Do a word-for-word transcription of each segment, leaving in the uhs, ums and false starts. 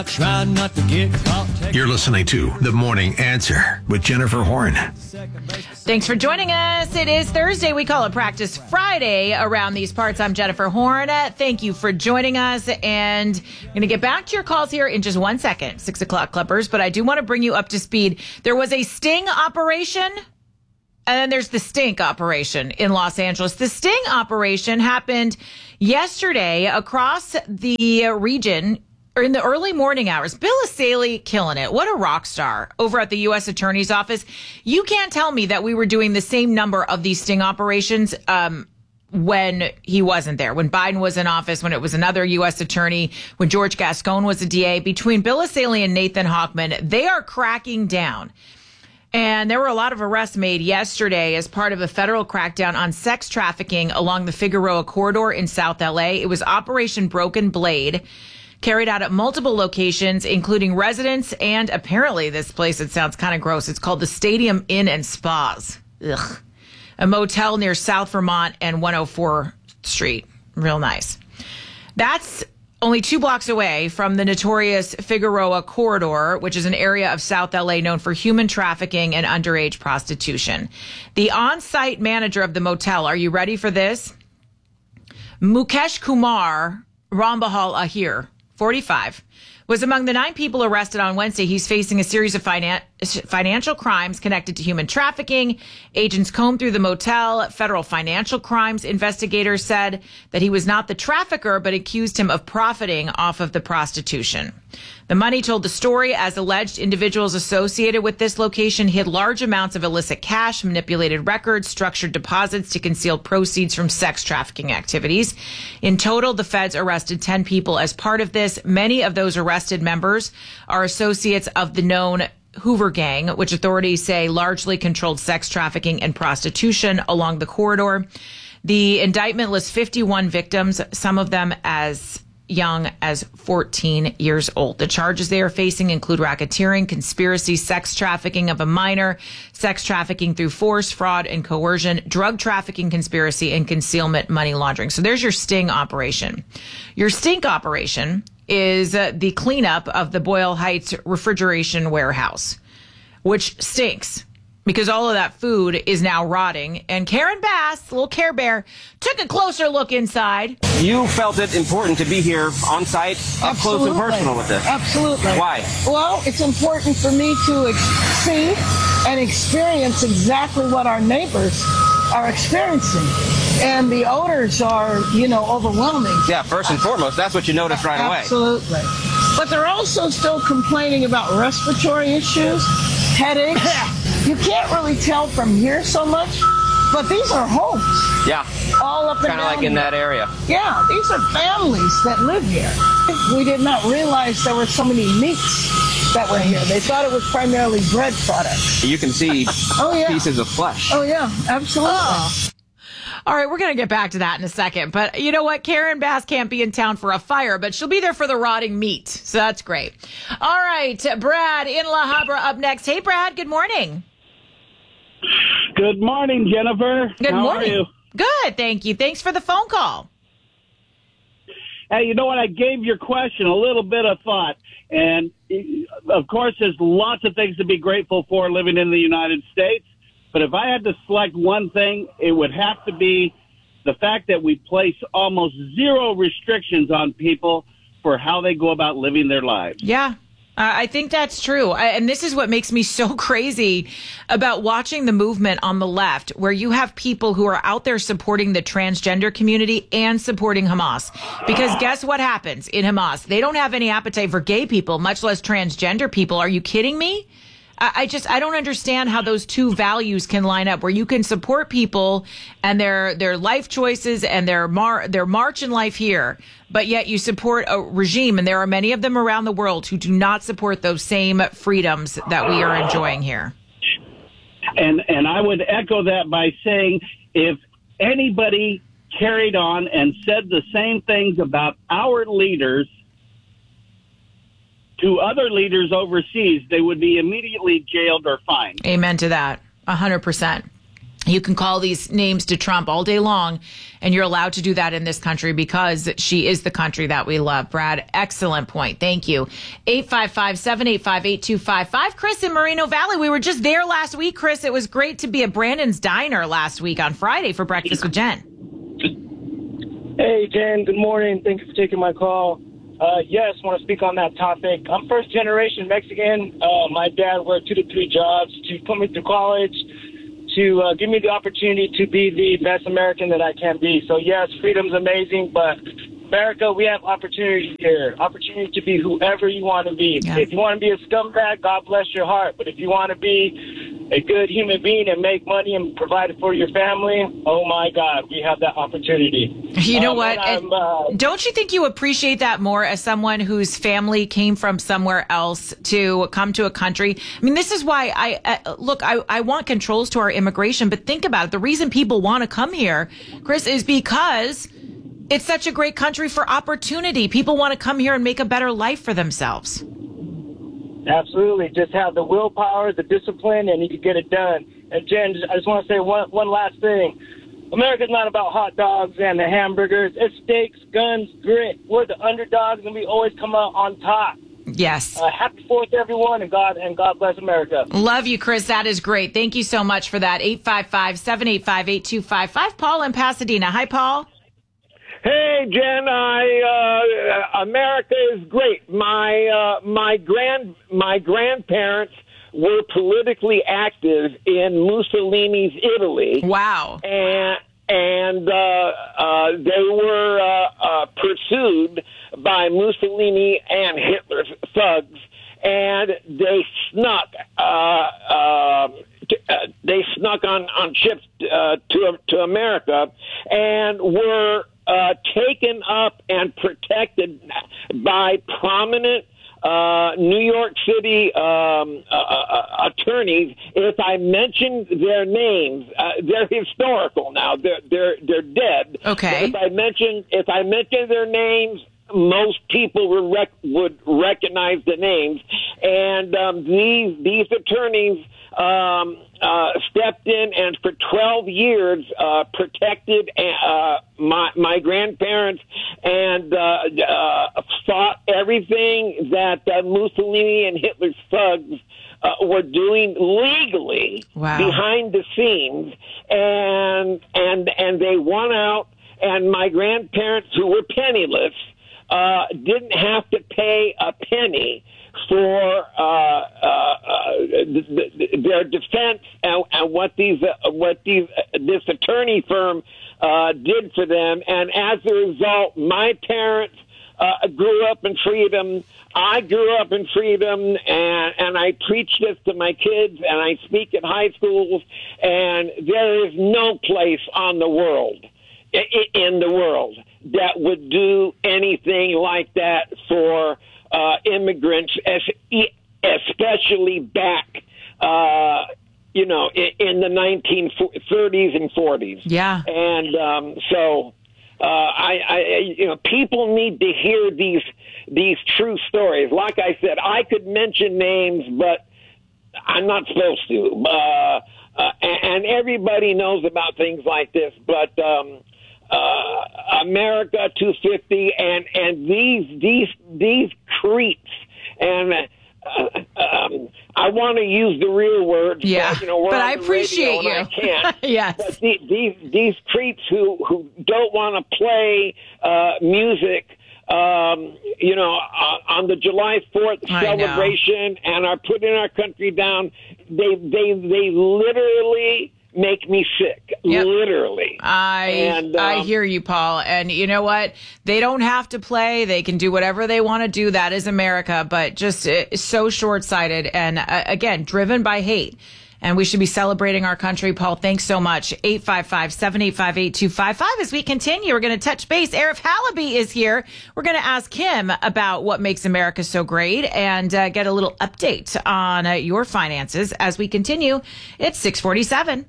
Try not to get caught. You're listening to The Morning Answer with Jennifer Horn. Thanks for joining us. It is Thursday. We call it Practice Friday around these parts. I'm Jennifer Horn. Thank you for joining us. And I'm going to get back to your calls here in just one second, six o'clock Clippers. But I do want to bring you up to speed. There was a sting operation, and then there's the stink operation in Los Angeles. The sting operation happened yesterday across the region, or in the early morning hours. Bill Essayli killing it. What a rock star over at the U S Attorney's Office. You can't tell me that we were doing the same number of these sting operations um, when he wasn't there, when Biden was in office, when it was another U S attorney, when George Gascon was a D A. Between Bill Essayli and Nathan Hochman, they are cracking down. And there were a lot of arrests made yesterday as part of a federal crackdown on sex trafficking along the Figueroa corridor in South L A. It was Operation Broken Blade, carried out at multiple locations, including residents and apparently this place, it sounds kind of gross. It's called the Stadium Inn and Spas. Ugh. A motel near South Vermont and one oh fourth Street. Real nice. That's only two blocks away from the notorious Figueroa corridor, which is an area of South L A known for human trafficking and underage prostitution. The on-site manager of the motel, are you ready for this? Mukesh Kumar Rambahal Ahir, forty-five, was among the nine people arrested on Wednesday. He's facing a series of finan- financial crimes connected to human trafficking. Agents combed through the motel. Federal financial crimes investigators said that he was not the trafficker, but accused him of profiting off of the prostitution. The Money told the story as alleged individuals associated with this location hid large amounts of illicit cash, manipulated records, structured deposits to conceal proceeds from sex trafficking activities. In total, the feds arrested ten people as part of this. Many of those arrested members are associates of the known Hoover Gang, which authorities say largely controlled sex trafficking and prostitution along the corridor. The indictment lists fifty-one victims, some of them as young as fourteen years old. The charges they are facing include racketeering, conspiracy, sex trafficking of a minor, sex trafficking through force, fraud, and coercion, drug trafficking, conspiracy, and concealment money laundering. So there's your sting operation. Your stink operation is uh, the cleanup of the Boyle Heights refrigeration warehouse, which stinks because all of that food is now rotting. And Karen Bass, little Care Bear, took a closer look inside. You felt it important to be here on site, up close and personal with this. Absolutely. Why? Well, it's important for me to ex- see and experience exactly what our neighbors are experiencing. And the odors are, you know, overwhelming. Yeah, first and foremost, that's what you notice right away. Absolutely. But they're also still complaining about respiratory issues, headaches. You can't really tell from here so much, but these are homes. Yeah. All up and down. Kind of like in that area. Yeah, these are families that live here. We did not realize there were so many meats that were here. They thought it was primarily bread products. You can see oh, yeah. pieces of flesh. Oh, yeah, absolutely. Oh. All right, we're going to get back to that in a second. But you know what? Karen Bass can't be in town for a fire, but she'll be there for the rotting meat. So that's great. All right, Brad in La Habra up next. Hey, Brad, good morning. Good morning, Jennifer. Good How morning. are you? Good, thank you. Thanks for the phone call. Hey, you know what? I gave your question a little bit of thought. And, of course, there's lots of things to be grateful for living in the United States. But if I had to select one thing, it would have to be the fact that we place almost zero restrictions on people for how they go about living their lives. Yeah. Uh, I think that's true. I, and this is what makes me so crazy about watching the movement on the left, where you have people who are out there supporting the transgender community and supporting Hamas. Because guess what happens in Hamas? They don't have any appetite for gay people, much less transgender people. Are you kidding me? I, I just, I don't understand how those two values can line up, where you can support people and their, their life choices and their mar, their march in life here, but yet you support a regime, and there are many of them around the world who do not support those same freedoms that we are enjoying here. And and I would echo that by saying, if anybody carried on and said the same things about our leaders to other leaders overseas, they would be immediately jailed or fined. Amen to that. A hundred percent. You can call these names to Trump all day long, and you're allowed to do that in this country because she is the country that we love. Brad, excellent point. Thank you. eight five five, seven eight five, eight two five five. Chris in Moreno Valley. We were just there last week, Chris. It was great to be at Brandon's Diner last week on Friday for Breakfast with Jen. Hey, Jen. Good morning. Thank you for taking my call. Uh, yes, want to speak on that topic. I'm first generation Mexican. Uh, my dad worked two to three jobs to put me through college, to uh, give me the opportunity to be the best American that I can be. So, yes, freedom's amazing, but America, we have opportunity here, opportunity to be whoever you want to be. Yeah. If you want to be a scumbag, God bless your heart. But if you want to be a good human being and make money and provide for your family, oh, my God, we have that opportunity. You know um, what? and I'm, uh, Don't you think you appreciate that more as someone whose family came from somewhere else to come to a country? I mean, this is why I uh, look, I, I want controls to our immigration, but think about it. The reason people want to come here, Chris, is because it's such a great country for opportunity. People want to come here and make a better life for themselves. Absolutely. Just have the willpower, the discipline, and you can get it done. And Jen, I just want to say one one last thing. America's not about hot dogs and the hamburgers. It's steaks, guns, grit. We're the underdogs, and we always come out on top. Yes. Uh, happy Fourth, everyone, and God and God bless America. Love you, Chris. That is great. Thank you so much for that. eight five five, seven eight five, eight two five five. Paul in Pasadena. Hi, Paul. Hey, Jen, I, uh, America is great. My, uh, my grand, my grandparents were politically active in Mussolini's Italy. Wow. And, and, uh, uh, they were, uh, uh, pursued by Mussolini and Hitler's thugs, and they snuck, uh, uh, uh they snuck on, on ships, uh, to, to America and were, Uh, taken up and protected by prominent uh, New York City um, uh, uh, attorneys. If I mention their names, uh, they're historical now. They're they're they're dead. Okay. If I mention if I mention their names, most people would rec- would recognize the names. And um, these these attorneys um, uh, stepped in and for twelve years uh, protected uh, my my grandparents and uh, uh, fought everything that uh, Mussolini and Hitler's thugs uh, were doing legally wow. behind the scenes, and and and they won out. And my grandparents, who were penniless, uh, didn't have to pay a penny for uh, uh, uh, th- th- their defense and, and what these uh, what these uh, this attorney firm uh, did for them. And as a result, my parents uh, grew up in freedom. I grew up in freedom, and, and I preach this to my kids, and I speak at high schools. And there is no place on the world, in the world, that would do anything like that for uh, immigrants, especially back, uh, you know, in, in the nineteen thirties and forties. Yeah. And um, so, uh, I, I, you know, people need to hear these these true stories. Like I said, I could mention names, but I'm not supposed to. Uh, uh, and everybody knows about things like this, but. Um, Uh, America two fifty and, and these, these, these creeps. And, uh, um, I want to use the real words. Yeah. But, you know, we're but on I the appreciate radio you. and I can't. Yes. But the, these, these creeps who, who don't want to play, uh, music, um, you know, uh, on the July fourth I celebration know. and are putting our country down, they, they, they literally make me sick, yep. literally. I and, um, I hear you, Paul. And you know what? They don't have to play. They can do whatever they want to do. That is America. But just uh, so short-sighted and, uh, again, driven by hate. And we should be celebrating our country. Paul, thanks so much. eight five five, seven eight five, eight two five five. As we continue, we're going to touch base. Arif Halaby is here. We're going to ask him about what makes America so great and uh, get a little update on uh, your finances as we continue. It's six forty-seven.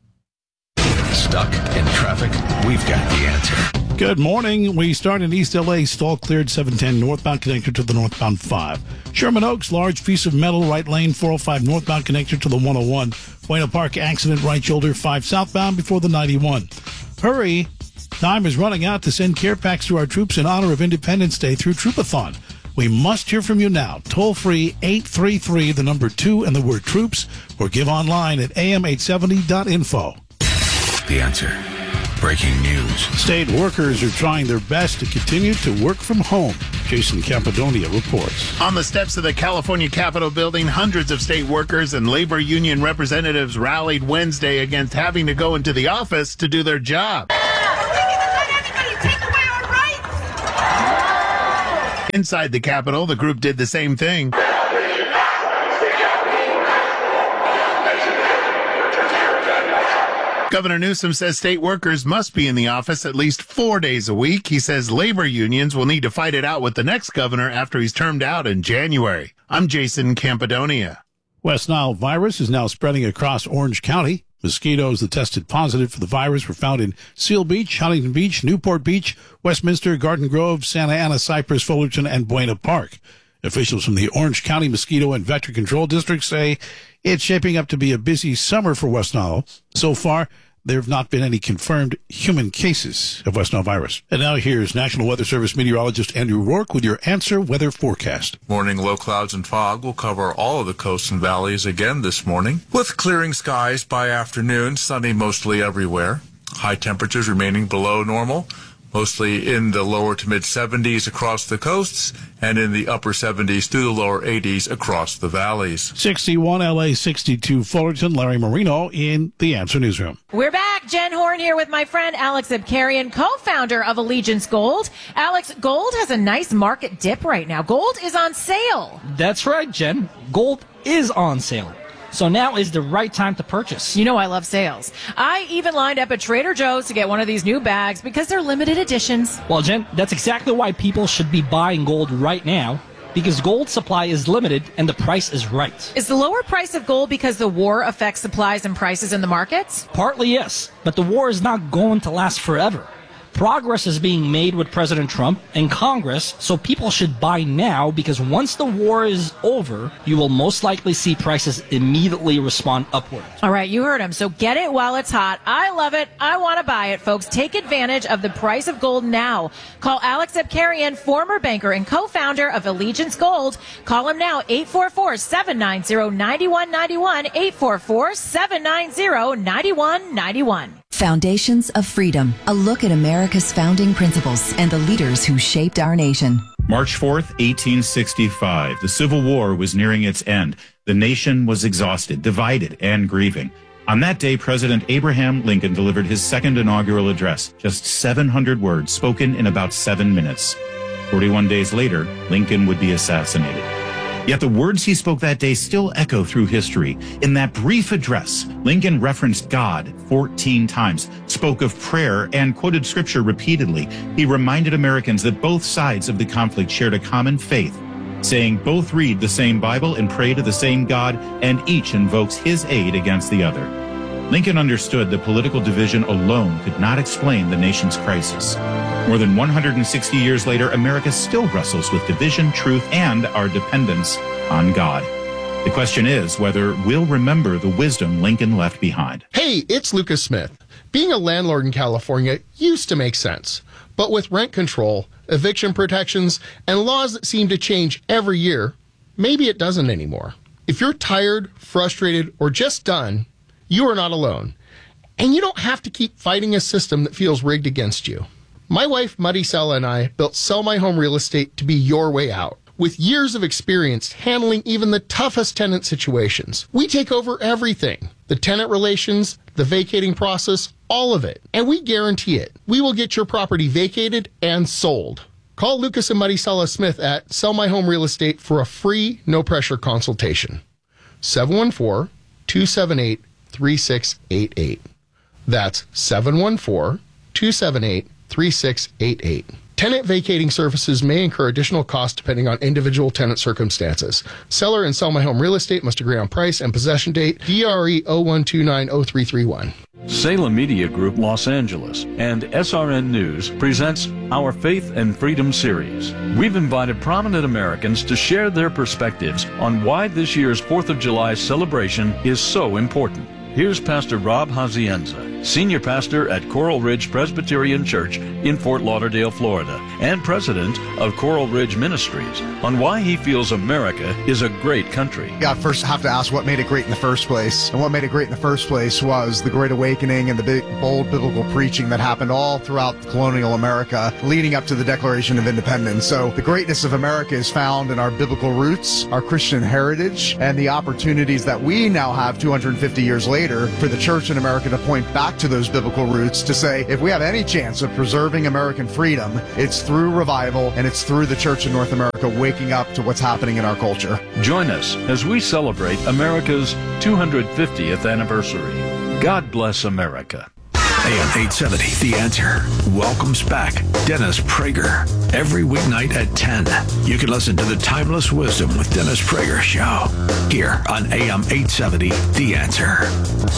Stuck in traffic? We've got the answer. Good morning. We start in East L A. Stall cleared seven ten northbound connector to the northbound five. Sherman Oaks, large piece of metal, right lane four oh five northbound connector to the one oh one. Buena Park accident, right shoulder, five southbound before the ninety-one. Hurry. Time is running out to send care packs to our troops in honor of Independence Day through Troopathon. We must hear from you now. Toll free eight three three, the number two, and the word troops, or give online at a m eight seventy dot info. The Answer. Breaking news. State workers are trying their best to continue to work from home. Jason Campidonia reports. On the steps of the California Capitol building, hundreds of state workers and labor union representatives rallied Wednesday against having to go into the office to do their job. Inside the Capitol, the group did the same thing. Governor Newsom says state workers must be in the office at least four days a week. He says labor unions will need to fight it out with the next governor after he's termed out in January. I'm Jason Campidonia. West Nile virus is now spreading across Orange County. Mosquitoes that tested positive for the virus were found in Seal Beach, Huntington Beach, Newport Beach, Westminster, Garden Grove, Santa Ana, Cypress, Fullerton, and Buena Park. Officials from the Orange County Mosquito and Vector Control District say it's shaping up to be a busy summer for West Nile. So far, there have not been any confirmed human cases of West Nile virus. And now here's National Weather Service meteorologist Andrew Rourke with your Answer Weather Forecast. Morning low clouds and fog will cover all of the coasts and valleys again this morning, with clearing skies by afternoon, sunny mostly everywhere. High temperatures remaining below normal, mostly in the lower to mid seventies across the coasts and in the upper seventies through the lower eighties across the valleys. sixty-one L A, sixty-two Fullerton. Larry Marino in the Answer Newsroom. We're back. Jen Horn here with my friend Alex Abkarian, co-founder of Allegiance Gold. Alex, gold has a nice market dip right now. Gold is on sale. That's right, Jen. Gold is on sale. So now is the right time to purchase. You know I love sales. I even lined up at Trader Joe's to get one of these new bags because they're limited editions. Well, Jen, that's exactly why people should be buying gold right now, because gold supply is limited and the price is right. Is the lower price of gold because the war affects supplies and prices in the markets? Partly, yes, but the war is not going to last forever. Progress is being made with President Trump and Congress, so people should buy now, because once the war is over, you will most likely see prices immediately respond upward. All right, you heard him. So get it while it's hot. I love it. I want to buy it, folks. Take advantage of the price of gold now. Call Alex Abkarian, former banker and co-founder of Allegiance Gold. Call him now, eight four four, seven nine zero, nine one nine one, eight four four, seven nine zero, nine one nine one. Foundations of Freedom, a look at America's founding principles and the leaders who shaped our nation. March fourth, eighteen sixty-five. The Civil War was nearing its end. The nation was exhausted, divided, and grieving. On that day, President Abraham Lincoln delivered his second inaugural address, just seven hundred words spoken in about seven minutes. forty-one days later, Lincoln would be assassinated. Yet the words he spoke that day still echo through history. In that brief address, Lincoln referenced God fourteen times, spoke of prayer, and quoted scripture repeatedly. He reminded Americans that both sides of the conflict shared a common faith, saying both read the same Bible and pray to the same God, and each invokes his aid against the other. Lincoln understood that political division alone could not explain the nation's crisis. More than one hundred sixty years later, America still wrestles with division, truth, and our dependence on God. The question is whether we'll remember the wisdom Lincoln left behind. Hey, it's Lucas Smith. Being a landlord in California used to make sense, but with rent control, eviction protections, and laws that seem to change every year, maybe it doesn't anymore. If you're tired, frustrated, or just done, you are not alone. And you don't have to keep fighting a system that feels rigged against you. My wife, Maricela, and I built Sell My Home Real Estate to be your way out. With years of experience handling even the toughest tenant situations, we take over everything. The tenant relations, the vacating process, all of it. And we guarantee it. We will get your property vacated and sold. Call Lucas and Maricela Smith at Sell My Home Real Estate for a free, no-pressure consultation. seven one four, two seven eight, three six eight eight. That's seven one four, two seven eight, three six eight eight. Tenant vacating services may incur additional costs depending on individual tenant circumstances. Seller and Sell My Home Real Estate must agree on price and possession date. D R E zero one two nine zero three three one. Salem Media Group Los Angeles and S R N News presents our Faith and Freedom series. We've invited prominent Americans to share their perspectives on why this year's fourth of July celebration is so important. Here's Pastor Rob Hazienza, Senior Pastor at Coral Ridge Presbyterian Church in Fort Lauderdale, Florida, and President of Coral Ridge Ministries, on why he feels America is a great country. Yeah, first have to ask what made it great in the first place. And what made it great in the first place was the Great Awakening and the big, bold biblical preaching that happened all throughout colonial America leading up to the Declaration of Independence. So the greatness of America is found in our biblical roots, our Christian heritage, and the opportunities that we now have two hundred fifty years later for the church in America to point back to those biblical roots to say, if we have any chance of preserving American freedom, it's through revival and it's through the church in North America waking up to what's happening in our culture. Join us as we celebrate America's two hundred fiftieth anniversary. God bless America. A M eight seventy, The Answer, welcomes back Dennis Prager. Every weeknight at ten, you can listen to the Timeless Wisdom with Dennis Prager show here on A M eight seventy, The Answer.